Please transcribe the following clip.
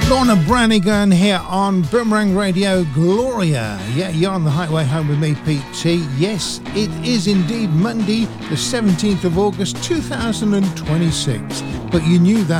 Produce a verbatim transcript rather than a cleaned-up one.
Lorna Branigan here on Boomerang Radio Gloria. Yeah, you're on the highway home with me, Pete T. Yes, it is indeed Monday, the seventeenth of August, two thousand twenty-six. But you knew that